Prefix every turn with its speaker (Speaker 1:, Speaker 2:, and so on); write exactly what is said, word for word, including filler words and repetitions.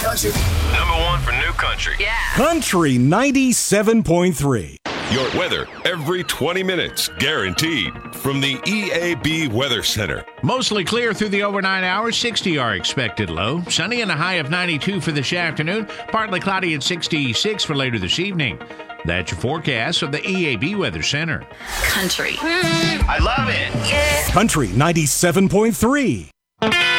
Speaker 1: country.
Speaker 2: Number one for new country.
Speaker 3: Yeah.
Speaker 4: Country ninety-seven point three.
Speaker 5: Your weather every twenty minutes, guaranteed. From the E A B Weather Center.
Speaker 6: Mostly clear through the overnight hours. sixty are expected low. Sunny and a high of ninety-two for this afternoon. Partly cloudy at sixty-six for later this evening. That's your forecast of the E A B Weather Center.
Speaker 3: Country.
Speaker 2: I love it.
Speaker 3: Yeah.
Speaker 4: Country ninety-seven point three.